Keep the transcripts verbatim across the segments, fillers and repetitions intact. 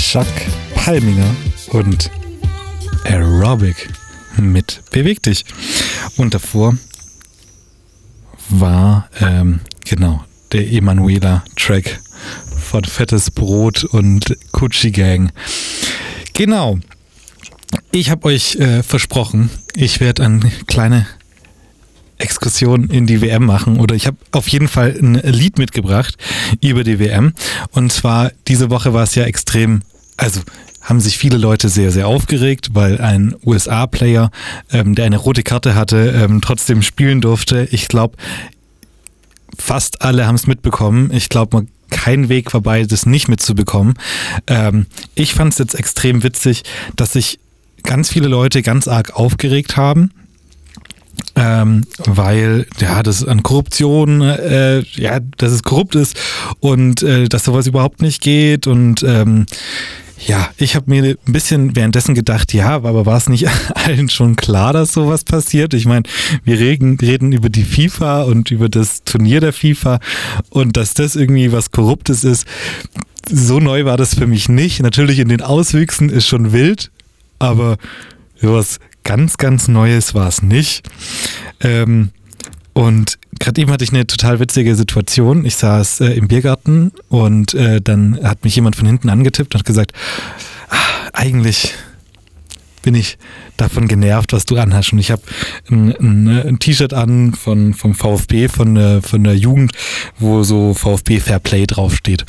Chuck Palminger und Aerobic mit Beweg dich. Und davor war, ähm, genau, der Emanuela-Track von Fettes Brot und Gucci Gang. Genau. Ich habe euch äh, versprochen, ich werde eine kleine Exkursion in die W M machen, oder ich habe auf jeden Fall ein Lied mitgebracht über die W M. Und zwar, diese Woche war es ja extrem, also haben sich viele Leute sehr, sehr aufgeregt, weil ein U S A-Player, ähm, der eine rote Karte hatte, ähm, trotzdem spielen durfte. Ich glaube, fast alle haben es mitbekommen. Ich glaube, man kein Weg vorbei, das nicht mitzubekommen. Ähm, ich fand es jetzt extrem witzig, dass sich ganz viele Leute ganz arg aufgeregt haben, ähm, weil ja das an Korruption, äh, ja, dass es korrupt ist und äh, dass sowas überhaupt nicht geht. Und ähm, ja, ich habe mir ein bisschen währenddessen gedacht, ja, aber war es nicht allen schon klar, dass sowas passiert? Ich meine, wir reden, reden über die FIFA und über das Turnier der FIFA und dass das irgendwie was Korruptes ist. So neu war das für mich nicht. Natürlich in den Auswüchsen ist schon wild, aber sowas ganz, ganz Neues war es nicht. Ähm, und gerade eben hatte ich eine total witzige Situation. Ich saß äh, im Biergarten und äh, dann hat mich jemand von hinten angetippt und hat gesagt, ah, eigentlich bin ich davon genervt, was du anhast. Und ich habe ein, ein, ein T-Shirt an von, vom VfB, von der, von der Jugend, wo so VfB Fair Play draufsteht.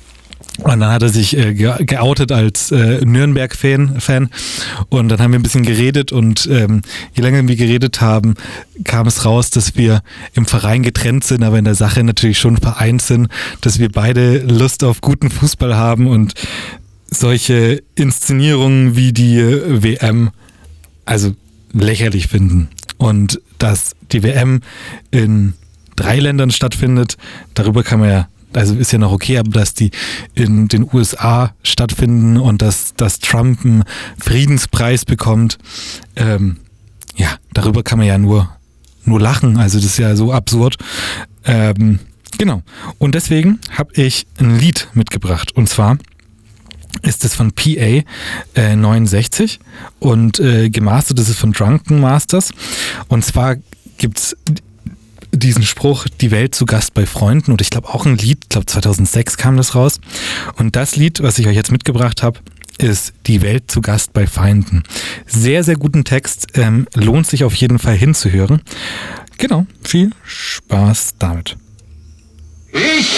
Und dann hat er sich äh, ge- geoutet als äh, Nürnberg-Fan Fan. Und dann haben wir ein bisschen geredet und ähm, je länger wir geredet haben, kam es raus, dass wir im Verein getrennt sind, aber in der Sache natürlich schon vereint sind, dass wir beide Lust auf guten Fußball haben und solche Inszenierungen wie die äh, W M also lächerlich finden. Und dass die W M in drei Ländern stattfindet, darüber kann man ja, also ist ja noch okay, aber dass die in den U S A stattfinden und dass, dass Trump einen Friedenspreis bekommt, ähm, ja, darüber kann man ja nur, nur lachen. Also das ist ja so absurd. Ähm, genau. Und deswegen habe ich ein Lied mitgebracht. Und zwar ist es von P A äh, neunundsechzig und äh, gemastert ist es von Drunken Masters. Und zwar gibt's diesen Spruch, die Welt zu Gast bei Freunden, und ich glaube auch ein Lied, ich glaube zweitausendsechs kam das raus. Und das Lied, was ich euch jetzt mitgebracht habe, ist Die Welt zu Gast bei Feinden. Sehr, sehr guten Text, ähm, lohnt sich auf jeden Fall hinzuhören. Genau, viel Spaß damit. Ich